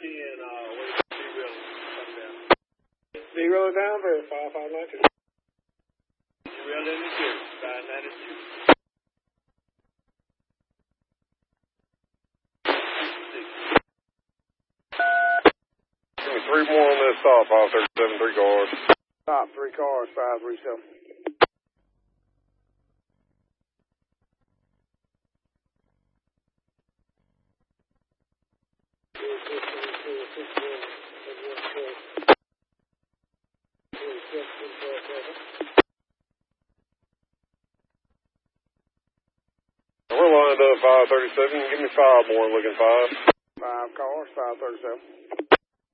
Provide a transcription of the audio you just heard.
Zero down, verify 592. Well, let me get 592. Give me 3 more on this stop, 537, 3 cars. Stop, 3 cars, 537. We're lined up 537. Give me 5 more, looking 5. 5 cars, 537.